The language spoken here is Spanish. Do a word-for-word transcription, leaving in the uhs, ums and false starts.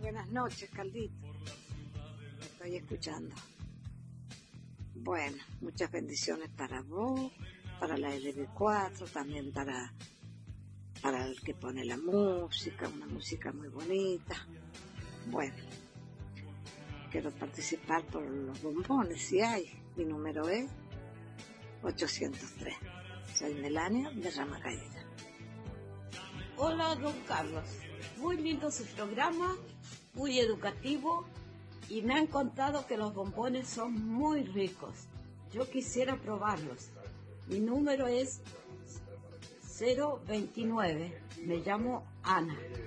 Buenas noches, Caldito. Estoy escuchando. Bueno, muchas bendiciones para vos, para la L B cuatro, también para, para el que pone la música, una música muy bonita. Bueno, quiero participar por los bombones, si hay. Mi número es ochocientos tres. Soy Melania de Ramacaída. Hola, don Carlos. Muy lindo su programa, muy educativo, y me han contado que los bombones son muy ricos. Yo quisiera probarlos. Mi número es cero veintinueve. Me llamo Ana.